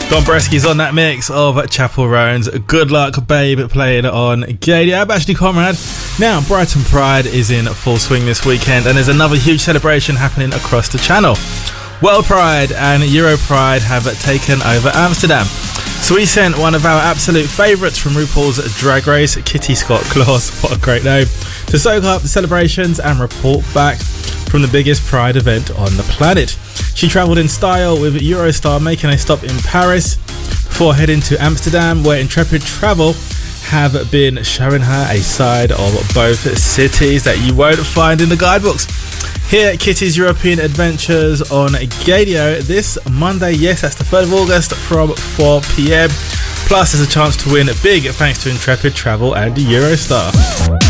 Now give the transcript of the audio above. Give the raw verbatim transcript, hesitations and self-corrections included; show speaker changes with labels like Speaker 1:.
Speaker 1: Don Bresky's on that mix of Chapel Roan's Good Luck Babe playing on Gadio. I'm Ashley Conrad. Now, Brighton Pride is in full swing this weekend and there's another huge celebration happening across the channel. World Pride and Euro Pride have taken over Amsterdam. So we sent one of our absolute favourites from RuPaul's Drag Race, Kitty Scott-Claus, what a great name, to soak up the celebrations and report back from the biggest Pride event on the planet. She travelled in style with Eurostar, making a stop in Paris before heading to Amsterdam, where Intrepid Travel have been showing her a side of both cities that you won't find in the guidebooks. Here at Kitty's European Adventures on Gadio this Monday, yes, that's the third of August from four p.m. Plus, there's a chance to win big thanks to Intrepid Travel and Eurostar.